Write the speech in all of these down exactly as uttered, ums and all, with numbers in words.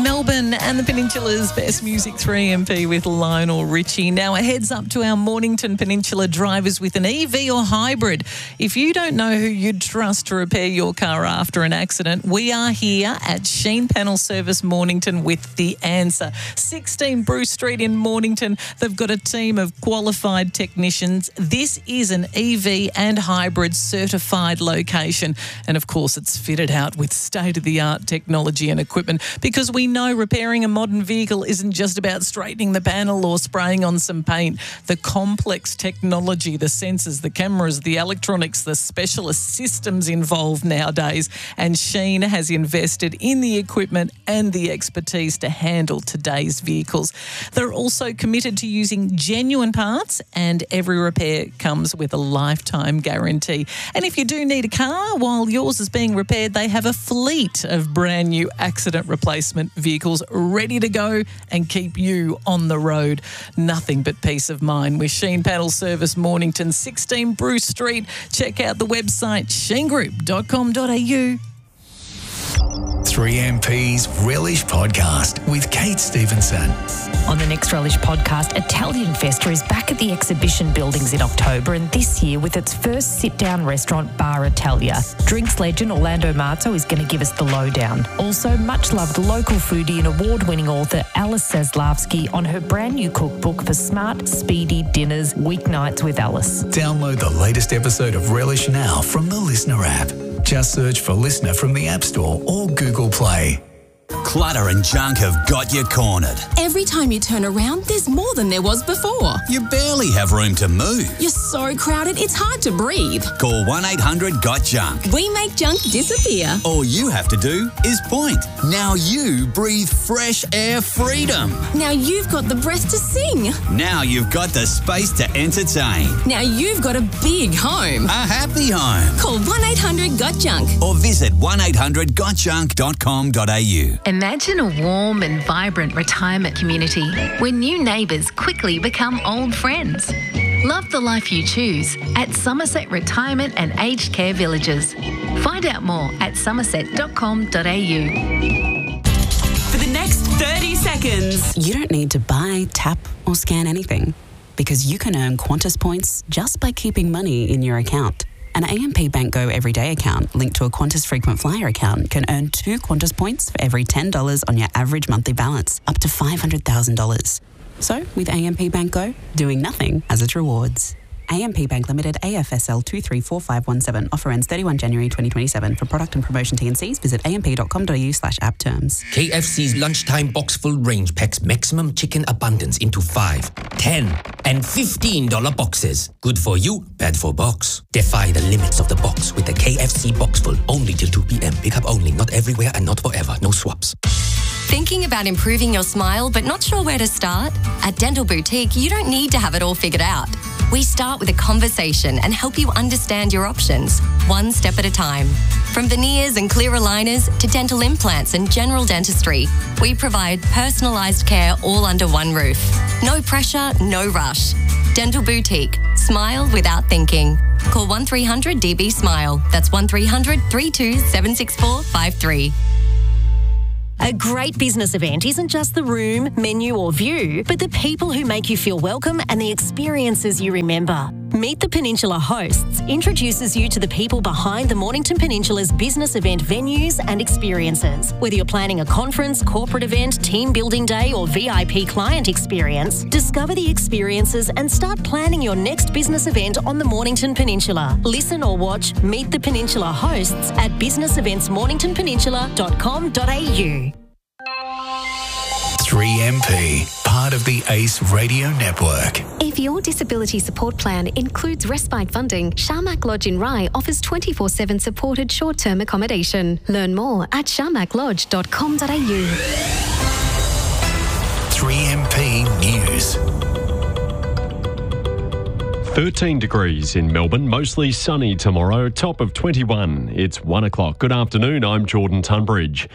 Melbourne and the Peninsula's best music, three M P with Lionel Richie. Now a heads up to our Mornington Peninsula drivers with an E V or hybrid. If you don't know who you'd trust to repair your car after an accident, we are here at Sheen Panel Service Mornington with the answer. sixteen Bruce Street in Mornington. They've got a team of qualified technicians. This is an E V and hybrid certified location. And of course, it's fitted out with state-of-the-art technology and equipment, because we know repairing a modern vehicle isn't just about straightening the panel or spraying on some paint. The complex technology, the sensors, the cameras, the electronics, the specialist systems involved nowadays, and Sheen has invested in the equipment and the expertise to handle today's vehicles. They're also committed to using genuine parts, and every repair comes with a lifetime guarantee. And if you do need a car while yours is being repaired, they have a fleet of brand new accident replacement vehicles ready to go and keep you on the road. Nothing but peace of mind with Sheen Panel Service Mornington, sixteen Bruce Street. Check out the website sheen group dot com dot a u. three M P's Relish Podcast with Kate Stevenson. On the next Relish Podcast, Italian Festa is back at the exhibition buildings in October, and this year with its first sit-down restaurant, Bar Italia. Drinks legend Orlando Marzo is going to give us the lowdown. Also, much-loved local foodie and award-winning author Alice Zaslavsky on her brand new cookbook for smart, speedy dinners, weeknights with Alice. Download the latest episode of Relish now from the Listener app. Just search for Listener from the App Store or Google Play. Clutter and junk have got you cornered. Every time you turn around, there's more than there was before. You barely have room to move. You're so crowded, it's hard to breathe. Call one eight hundred got junk. We make junk disappear. All you have to do is point. Now you breathe fresh air freedom. Now you've got the breath to sing. Now you've got the space to entertain. Now you've got a big home. A happy home. Call one eight hundred got junk. Or visit one eight hundred got junk dot com dot a u. Imagine a warm and vibrant retirement community where new neighbours quickly become old friends. Love the life you choose at Somerset Retirement and Aged Care Villages. Find out more at somerset dot com dot a u. For the next thirty seconds. You don't need to buy, tap or scan anything, because you can earn Qantas points just by keeping money in your account. An A M P Bank Go Everyday account linked to a Qantas Frequent Flyer account can earn two Qantas points for every ten dollars on your average monthly balance, up to five hundred thousand dollars. So, with A M P Bank Go, doing nothing has its rewards. A M P Bank Limited, A F S L two three four five one seven. Offer ends thirty-first January twenty twenty-seven. For product and promotion T and Cs, visit a m p dot com dot a u slash app terms. K F C's lunchtime box full range packs maximum chicken abundance into five, ten, and fifteen dollar boxes. Good for you, bad for box. Defy the limits of the box with the K F C box full. Only till two p.m. Pickup only, not everywhere and not forever. No swaps. Thinking about improving your smile but not sure where to start? At Dental Boutique, you don't need to have it all figured out. We start with a conversation and help you understand your options, one step at a time. From veneers and clear aligners to dental implants and general dentistry, we provide personalised care all under one roof. No pressure, no rush. Dental Boutique. Smile without thinking. Call one three hundred D B SMILE. That's one three hundred, three two seven six four five three. A great business event isn't just the room, menu or view, but the people who make you feel welcome and the experiences you remember. Meet the Peninsula Hosts introduces you to the people behind the Mornington Peninsula's business event venues and experiences. Whether you're planning a conference, corporate event, team building day or V I P client experience, discover the experiences and start planning your next business event on the Mornington Peninsula. Listen or watch Meet the Peninsula Hosts at business events mornington peninsula dot com dot a u. three M P, part of the ACE Radio Network. If your disability support plan includes respite funding, Sharmak Lodge in Rye offers twenty-four seven supported short-term accommodation. Learn more at sharmak lodge dot com dot a u. three M P News. thirteen degrees in Melbourne, mostly sunny tomorrow, top of twenty-one. It's one o'clock. Good afternoon, I'm Jordan Tunbridge.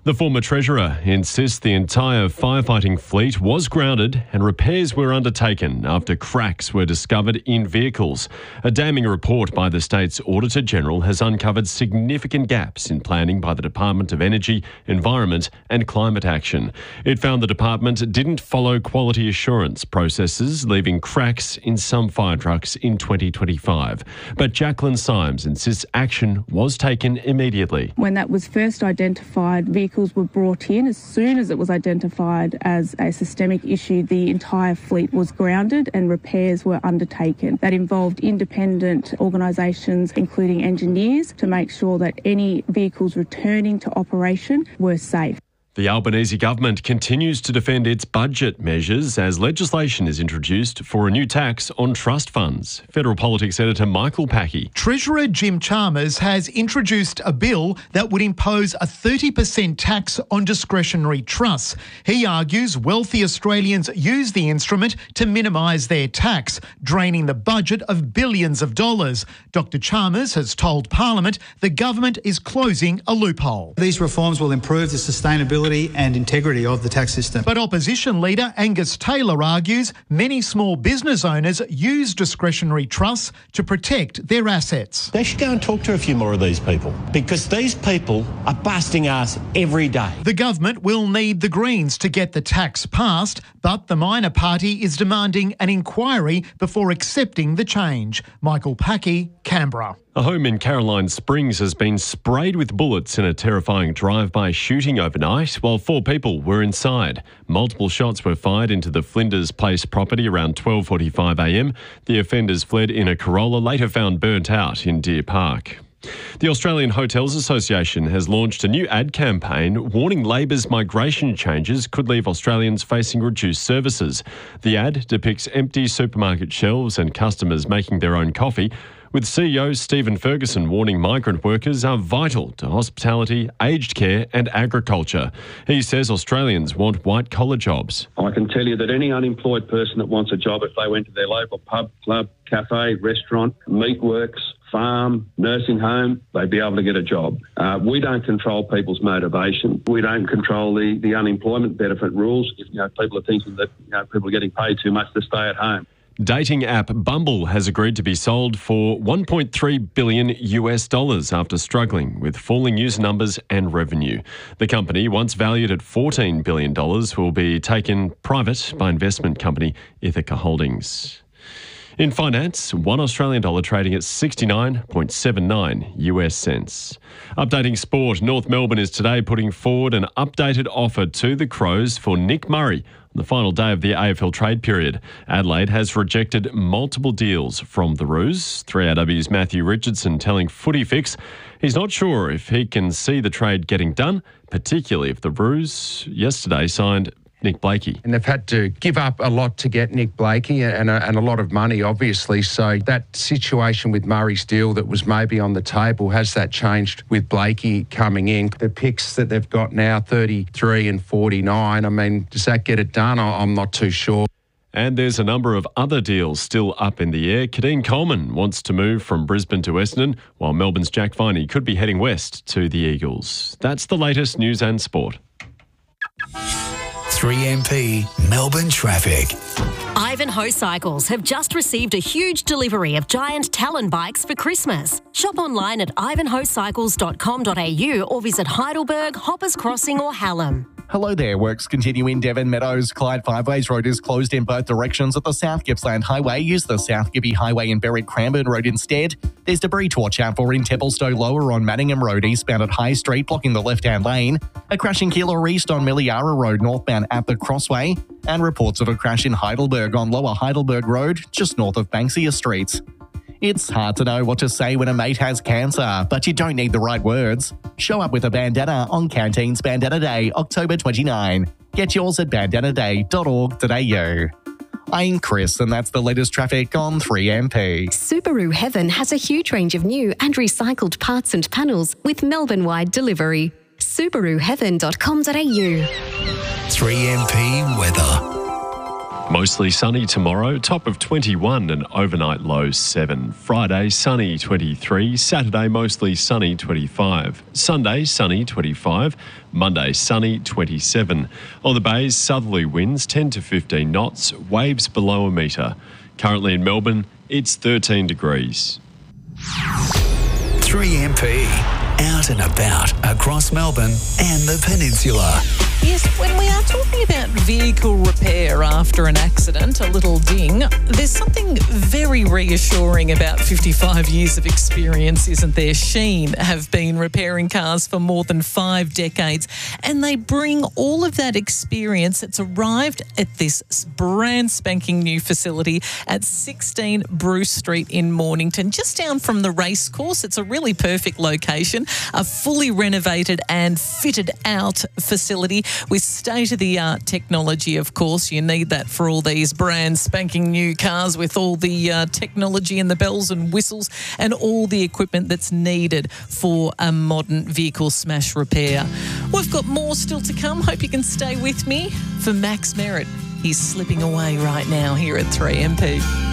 The former Treasurer insists the entire firefighting fleet was grounded and repairs were undertaken after cracks were discovered in vehicles. A damning report by the state's Auditor General has uncovered significant gaps in planning by the Department of Energy, Environment and Climate Action. It found the department didn't follow quality assurance processes, leaving cracks in some fire trucks in twenty twenty-five. But Jacqueline Symes insists action was taken immediately. When that was first identified, vehicles were brought in. As soon as it was identified as a systemic issue, the entire fleet was grounded and repairs were undertaken. That involved independent organisations, including engineers, to make sure that any vehicles returning to operation were safe. The Albanese government continues to defend its budget measures as legislation is introduced for a new tax on trust funds. Federal Politics editor Michael Packey. Treasurer Jim Chalmers has introduced a bill that would impose a thirty percent tax on discretionary trusts. He argues wealthy Australians use the instrument to minimise their tax, draining the budget of billions of dollars. Doctor Chalmers has told Parliament the government is closing a loophole. These reforms will improve the sustainability and integrity of the tax system. But opposition leader Angus Taylor argues many small business owners use discretionary trusts to protect their assets. They should go and talk to a few more of these people, because these people are busting us every day. The government will need the Greens to get the tax passed, but the minor party is demanding an inquiry before accepting the change. Michael Packey, Canberra. A home in Caroline Springs has been sprayed with bullets in a terrifying drive-by shooting overnight while four people were inside. Multiple shots were fired into the Flinders Place property around twelve forty-five a m. The offenders fled in a Corolla, later found burnt out in Deer Park. The Australian Hotels Association has launched a new ad campaign warning Labor's migration changes could leave Australians facing reduced services. The ad depicts empty supermarket shelves and customers making their own coffee, with C E O Stephen Ferguson warning migrant workers are vital to hospitality, aged care and agriculture. He says Australians want white-collar jobs. I can tell you that any unemployed person that wants a job, if they went to their local pub, club, cafe, restaurant, meatworks, farm, nursing home, they'd be able to get a job. Uh, we don't control people's motivation. We don't control the, the unemployment benefit rules. If, you know, people are thinking that, you know, people are getting paid too much to stay at home. Dating app Bumble has agreed to be sold for one point three billion U S dollars after struggling with falling user numbers and revenue. The company, once valued at fourteen billion dollars, will be taken private by investment company Ithaca Holdings. In finance, one Australian dollar trading at sixty-nine point seven nine U S cents. Updating sport, North Melbourne is today putting forward an updated offer to the Crows for Nick Murray on the final day of the A F L trade period. Adelaide has rejected multiple deals from the Roos. three R W's Matthew Richardson telling Footy Fix he's not sure if he can see the trade getting done, particularly if the Roos yesterday signed Nick Blakey. And they've had to give up a lot to get Nick Blakey and a, and a lot of money, obviously. So that situation with Murray's deal that was maybe on the table, has that changed with Blakey coming in? The picks that they've got now, thirty-three and forty-nine, I mean, does that get it done? I'm not too sure. And there's a number of other deals still up in the air. Kadeen Coleman wants to move from Brisbane to Essendon, while Melbourne's Jack Viney could be heading west to the Eagles. That's the latest news and sport. three M P Melbourne traffic. Ivanhoe Cycles have just received a huge delivery of giant Talon bikes for Christmas. Shop online at ivanhoe cycles dot com dot a u or visit Heidelberg, Hoppers Crossing or Hallam. Hello there. Works continue in Devon Meadows. Clyde Fiveways Road is closed in both directions at the South Gippsland Highway. Use the South Gippy Highway and Berwick Cranbourne Road instead. There's debris to watch out for in Templestowe Lower on Manningham Road eastbound at High Street, blocking the left-hand lane. A crash in Keilor East on Miliara Road northbound at the Crossway. And reports of a crash in Heidelberg on Lower Heidelberg Road, just north of Banksia Street. It's hard to know what to say when a mate has cancer, but you don't need the right words. Show up with a bandana on Canteen's Bandana Day, October twenty-ninth. Get yours at bandana day dot org dot a u. I'm Chris, and that's the latest traffic on three M P. Subaru Heaven has a huge range of new and recycled parts and panels with Melbourne-wide delivery. subaru heaven dot com dot a u. three M P weather. Mostly sunny tomorrow, top of twenty-one and overnight low seven. Friday, sunny twenty-three. Saturday, mostly sunny twenty-five. Sunday, sunny twenty-five. Monday, sunny twenty-seven. On the bays, southerly winds ten to fifteen knots, waves below a metre. Currently in Melbourne, it's thirteen degrees. three M P, out and about across Melbourne and the Peninsula. Yes, when we are talking about vehicle repair after an accident, a little ding, there's something very reassuring about fifty-five years of experience, isn't there? Sheen have been repairing cars for more than five decades, and they bring all of that experience. It's arrived at this brand spanking new facility at sixteen Bruce Street in Mornington, just down from the racecourse. It's a really perfect location, a fully renovated and fitted out facility with state-of-the-art technology, of course. You need that for all these brand spanking new cars with all the uh, technology and the bells and whistles and all the equipment that's needed for a modern vehicle smash repair. We've got more still to come. Hope you can stay with me for Max Merritt. He's slipping away right now here at three M P.